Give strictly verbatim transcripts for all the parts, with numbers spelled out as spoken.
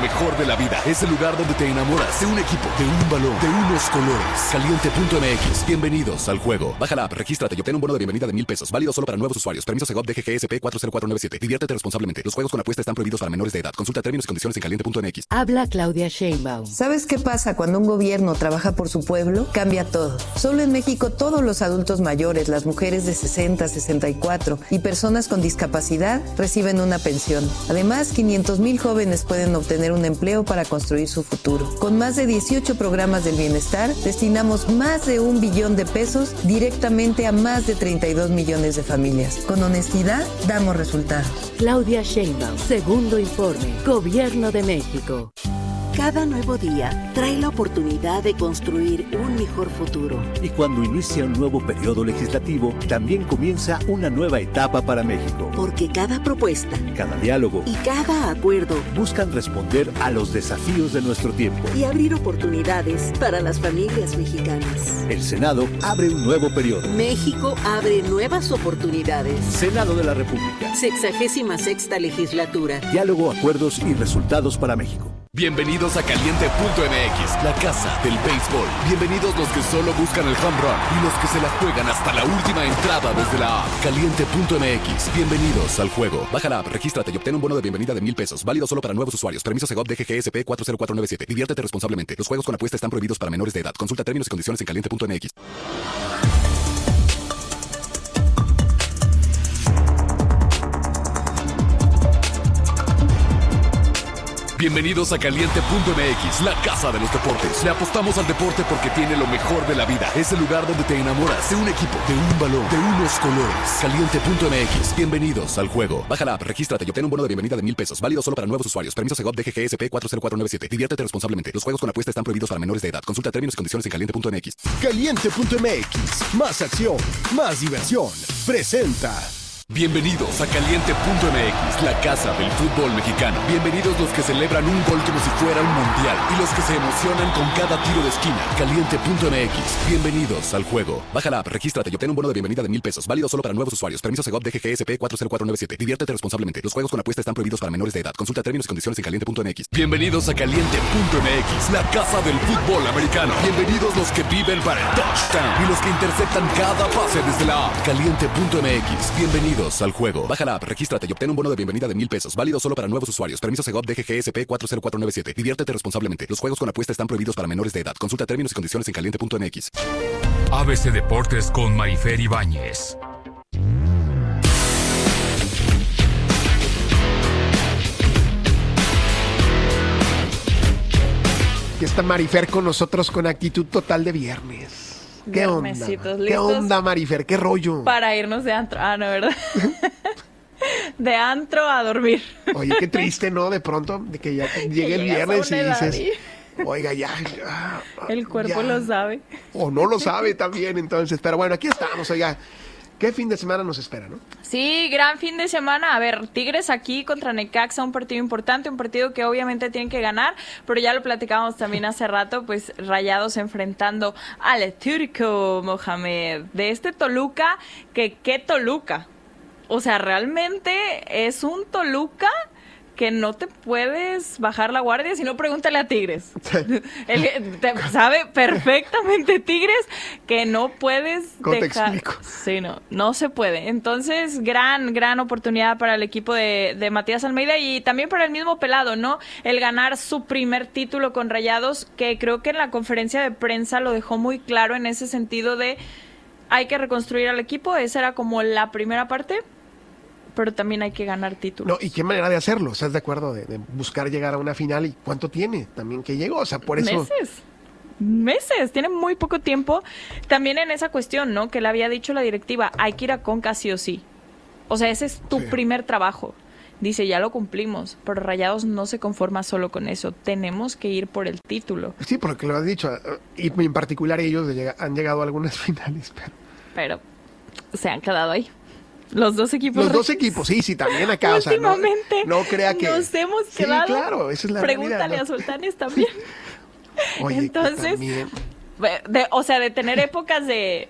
mejor de la vida. Es el lugar donde te enamoras de un equipo, de un balón, de unos colores. Caliente punto m x. Bienvenidos al juego. Baja la app, regístrate y obtén un bono de bienvenida de mil pesos. Válido solo para nuevos usuarios. Permiso Segov D G G S P cuatro cero cuatro nueve siete. Diviértete responsablemente. Los juegos con apuesta están prohibidos para menores de edad. Consulta términos y condiciones en caliente punto m x. Habla Claudia Sheinbaum. ¿Sabes qué pasa cuando un gobierno trabaja por su pueblo? Cambia todo. Solo en México todos los adultos mayores, las mujeres de sesenta, sesenta y cuatro y personas con discapacidad reciben una pensión. Además, quinientos mil jóvenes pueden obtener un empleo para construir su futuro. Con más de dieciocho programas del bienestar, destinamos más de un billón de pesos directamente a más de treinta y dos millones de familias. Con honestidad, damos resultados. Claudia Sheinbaum, segundo informe, Gobierno de México. Cada nuevo día trae la oportunidad de construir un mejor futuro. Y cuando inicia un nuevo periodo legislativo, también comienza una nueva etapa para México. Porque cada propuesta, cada diálogo y cada acuerdo buscan responder a los desafíos de nuestro tiempo y abrir oportunidades para las familias mexicanas. El Senado abre un nuevo periodo. México abre nuevas oportunidades. Senado de la República. Sexagésima sexta legislatura. Diálogo, acuerdos y resultados para México. Bienvenidos a Caliente punto m x, la casa del béisbol. Bienvenidos los que solo buscan el home run y los que se la juegan hasta la última entrada desde la app. Caliente punto m x. Bienvenidos al juego. Baja la app, regístrate y obtén un bono de bienvenida de mil pesos. Válido solo para nuevos usuarios. Permiso Segov D G G S P cuatro cero cuatro nueve siete. Diviértete responsablemente. Los juegos con apuesta están prohibidos para menores de edad. Consulta términos y condiciones en caliente punto m x. Bienvenidos a Caliente punto m x, la casa de los deportes. Le apostamos al deporte porque tiene lo mejor de la vida. Es el lugar donde te enamoras de un equipo, de un balón, de unos colores. Caliente punto m x. Bienvenidos al juego. Baja la app, regístrate y obtén un bono de bienvenida de mil pesos. Válido solo para nuevos usuarios. Permiso Segov D G G S P cuatro cero cuatro nueve siete. Diviértete responsablemente. Los juegos con apuesta están prohibidos para menores de edad. Consulta términos y condiciones en caliente punto m x. Caliente punto m x. Más acción, más diversión. Presenta. Bienvenidos a Caliente punto m x, la casa del fútbol mexicano. Bienvenidos los que celebran un gol como si fuera un mundial y los que se emocionan con cada tiro de esquina. Caliente punto m x. Bienvenidos al juego. Baja la app, regístrate y obtén un bono de bienvenida de mil pesos. Válido solo para nuevos usuarios. Permiso Segov D G G S P cuatro cero cuatro nueve siete. Diviértete responsablemente. Los juegos con apuesta están prohibidos para menores de edad. Consulta términos y condiciones en caliente punto m x. Bienvenidos a Caliente punto m x, la casa del fútbol americano. Bienvenidos los que viven para el touchdown y los que interceptan cada pase desde la app. Caliente punto m x. Bienvenidos al juego. Baja la app, regístrate y obtén un bono de bienvenida de mil pesos. Válido solo para nuevos usuarios. Permiso Segov D G G S P cuatro cero cuatro nueve siete. Diviértete responsablemente. Los juegos con apuesta están prohibidos para menores de edad. Consulta términos y condiciones en caliente punto m x. A B C Deportes con Marifer Ibáñez. Aquí está Marifer con nosotros con actitud total de viernes. ¿Qué onda? ¿Qué onda, Marifer? ¿Qué rollo? Para irnos de antro. Ah, no, ¿verdad? De antro a dormir. Oye, qué triste, ¿no? De pronto, de que ya llegue el viernes y dices, y... oiga, ya, ya. El cuerpo ya. lo sabe. O no lo sabe también, entonces. Pero bueno, aquí estamos, oiga. ¿Qué fin de semana nos espera, no? Sí, gran fin de semana. A ver, Tigres aquí contra Necaxa, un partido importante, un partido que obviamente tienen que ganar, pero ya lo platicábamos también hace rato, pues Rayados enfrentando al Turco Mohamed de este Toluca, que qué Toluca. O sea, realmente es un Toluca que no te puedes bajar la guardia, si no pregúntale a Tigres. Él te sabe perfectamente Tigres que no puedes ¿Cómo dejar. te explico? Sí, no, no se puede. Entonces, gran, gran oportunidad para el equipo de, de Matías Almeida y también para el mismo Pelado, ¿no? El ganar su primer título con Rayados, que creo que en la conferencia de prensa lo dejó muy claro en ese sentido de hay que reconstruir al equipo, esa era como la primera parte, pero también hay que ganar títulos. No, ¿y qué manera de hacerlo? ¿Estás de acuerdo? De, de buscar llegar a una final. ¿Y cuánto tiene también que llegó? O sea, por eso... Meses. Meses. Tiene muy poco tiempo. También en esa cuestión, ¿no? Que le había dicho la directiva, hay que ir a Conca sí o sí. O sea, ese es tu sí. primer trabajo. Dice, ya lo cumplimos, pero Rayados no se conforma solo con eso. Tenemos que ir por el título. Sí, porque lo has dicho. Y en particular ellos han llegado a algunas finales, pero... Pero se han quedado ahí. Los dos equipos. Los dos equipos, sí, sí, también acá. Últimamente, o sea, no, no crea que... nos hemos sí, quedado. Claro, esa es la Pregúntale realidad, ¿no? a Sultanes también. Oye, entonces, también... de, o sea, de tener épocas de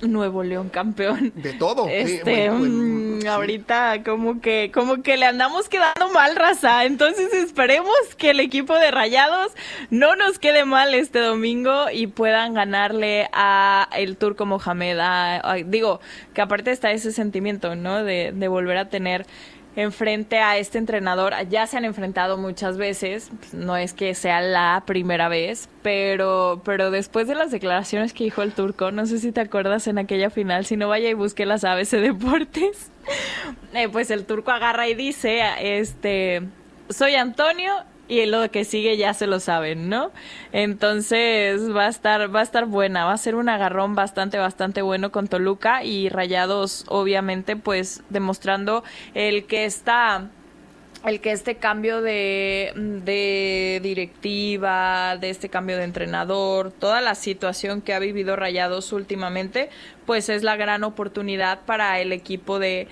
Nuevo León campeón. De todo. Este, sí, bueno, mmm, sí. ahorita como que como que le andamos quedando mal, raza. Entonces esperemos que el equipo de Rayados no nos quede mal este domingo y puedan ganarle a el Turco Mohamed. A, a, digo, que aparte está ese sentimiento, ¿no? De, de volver a tener enfrente a este entrenador. Ya se han enfrentado muchas veces, pues no es que sea la primera vez, pero pero después de las declaraciones que dijo el Turco, no sé si te acuerdas en aquella final, si no vaya y busque las A B C Deportes, eh, pues el Turco agarra y dice, este, soy Antonio y lo que sigue ya se lo saben, ¿no? Entonces va a estar va a estar buena, va a ser un agarrón bastante, bastante bueno con Toluca y Rayados, obviamente, pues demostrando el que está... el que este cambio de, de directiva, de este cambio de entrenador, toda la situación que ha vivido Rayados últimamente, pues es la gran oportunidad para el equipo de,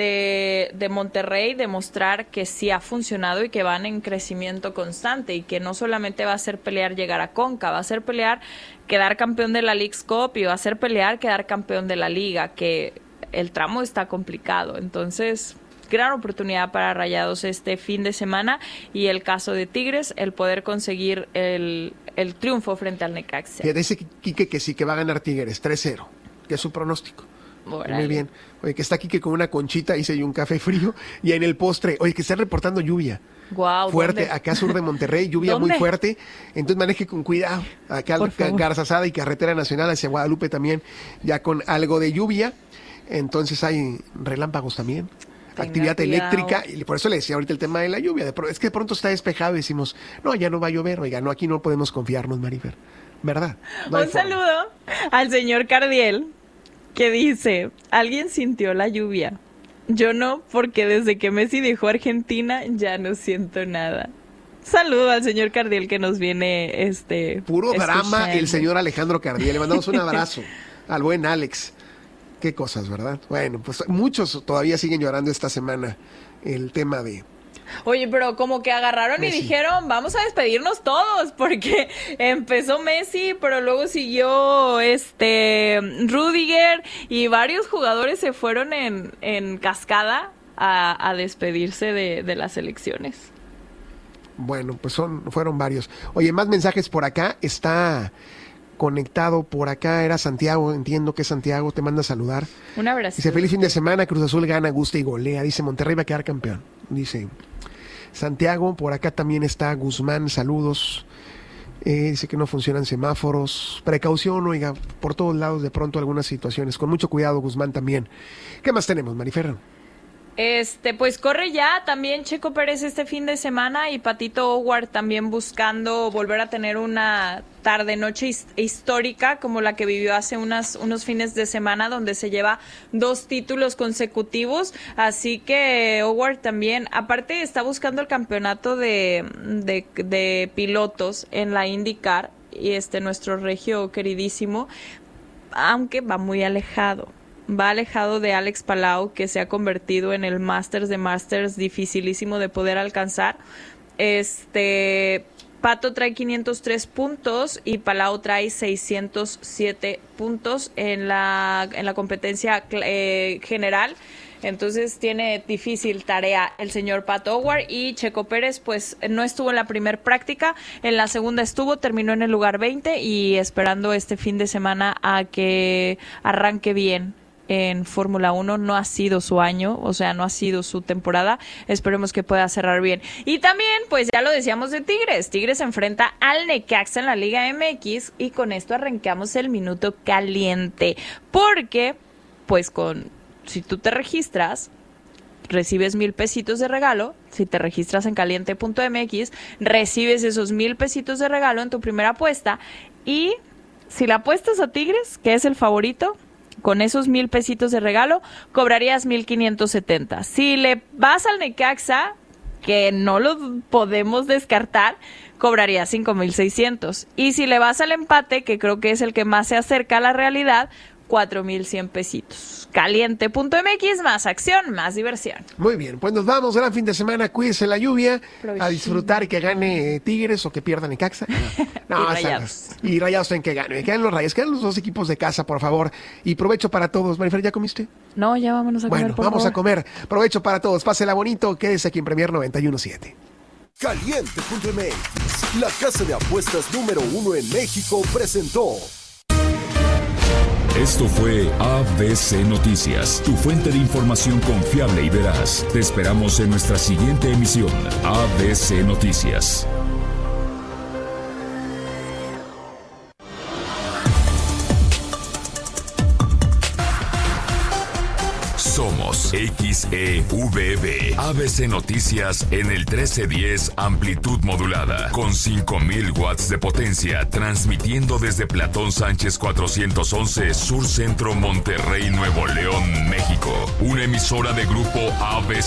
de, de Monterrey demostrar que sí ha funcionado y que van en crecimiento constante y que no solamente va a ser pelear llegar a Conca, va a ser pelear quedar campeón de la Leagues Cup y va a ser pelear quedar campeón de la Liga, que el tramo está complicado. Entonces, gran oportunidad para Rayados este fin de semana y el caso de Tigres, el poder conseguir el, el triunfo frente al Necaxa. Que dice Quique que sí, que va a ganar Tigres, tres cero, que es su pronóstico. Órale. Muy bien. Oye, que está Quique con una conchita, hice y un café frío, y en el postre, oye, que está reportando lluvia. Wow, fuerte, ¿dónde? Acá sur de Monterrey, lluvia ¿Dónde? Muy fuerte, entonces maneje con cuidado. Acá Garzazada y Carretera Nacional hacia Guadalupe también, ya con algo de lluvia, entonces hay relámpagos también. Tenga actividad cuidado. Eléctrica, y por eso le decía ahorita el tema de la lluvia, de pro, es que de pronto está despejado y decimos, no, ya no va a llover, oiga, no, aquí no podemos confiarnos, Marifer, ¿verdad? No Un saludo al señor Cardiel, que dice, ¿alguien sintió la lluvia? Yo no, porque desde que Messi dejó Argentina ya no siento nada. Saludo al señor Cardiel que nos viene este puro escuchando. Drama el señor Alejandro Cardiel, le mandamos un abrazo al buen Alex. Qué cosas, ¿verdad? Bueno, pues muchos todavía siguen llorando esta semana el tema de... Oye, pero como que agarraron Messi. Y dijeron, vamos a despedirnos todos, porque empezó Messi, pero luego siguió este Rudiger y varios jugadores se fueron en, en cascada a, a despedirse de, de las elecciones. Bueno, pues son fueron varios. Oye, más mensajes por acá. Está conectado por acá, era Santiago, entiendo que es Santiago, te manda a saludar. Un abrazo. Dice, feliz fin de semana, Cruz Azul gana, gusta y golea. Dice, Monterrey va a quedar campeón. Dice Santiago, por acá también está Guzmán, saludos. Eh, dice que no funcionan semáforos. Precaución, oiga, por todos lados de pronto algunas situaciones. Con mucho cuidado, Guzmán también. ¿Qué más tenemos, Marifer? Este, pues corre ya también Checo Pérez este fin de semana y Patito Howard también buscando volver a tener una tarde-noche histórica como la que vivió hace unas, unos fines de semana donde se lleva dos títulos consecutivos. Así que Howard también, aparte está buscando el campeonato de, de, de pilotos en la IndyCar y este nuestro regio queridísimo, aunque va muy alejado. Va alejado de Alex Palau, que se ha convertido en el Masters de Masters dificilísimo de poder alcanzar. Este Pato trae quinientos tres puntos y Palau trae seiscientos siete puntos en la en la competencia eh, general. Entonces tiene difícil tarea el señor Pato Howard y Checo Pérez pues no estuvo en la primer práctica, en la segunda estuvo, terminó en el lugar veinte y esperando este fin de semana a que arranque bien en Fórmula uno. No ha sido su año, o sea, no ha sido su temporada. Esperemos que pueda cerrar bien. Y también, pues ya lo decíamos de Tigres. Tigres se enfrenta al Necaxa en la Liga M X y con esto arrancamos el minuto caliente. Porque, pues con, si tú te registras, recibes mil pesitos de regalo. Si te registras en caliente punto m x, recibes esos mil pesitos de regalo en tu primera apuesta. Y si la apuestas a Tigres, que es el favorito, con esos mil pesitos de regalo, cobrarías mil quinientos setenta. Si le vas al Necaxa, que no lo podemos descartar, cobrarías cinco mil seiscientos. Y si le vas al empate, que creo que es el que más se acerca a la realidad, cuatro mil cien pesitos. Caliente punto m x, más acción, más diversión. Muy bien, pues nos vamos, gran fin de semana, cuídense la lluvia, Provechito. a disfrutar y que gane Tigres o que pierdan Necaxa. No, Y no, Rayados. y Rayados en que gane, que ganen los Rayos, que ganen los dos equipos de casa, por favor, y provecho para todos. Marifer, ¿ya comiste? No, ya vámonos a comer, Bueno, por vamos favor. a comer, provecho para todos, pásela bonito, quédese aquí en Premier noventa y uno punto siete. Caliente punto m x, la casa de apuestas número uno en México, presentó. Esto fue A B C Noticias, tu fuente de información confiable y veraz. Te esperamos en nuestra siguiente emisión, A B C Noticias. Somos X E V B, A B C Noticias en el trece diez amplitud modulada, con cinco mil watts de potencia, transmitiendo desde Platón Sánchez cuatrocientos once, Sur Centro, Monterrey, Nuevo León, México. Una emisora de Grupo A B C.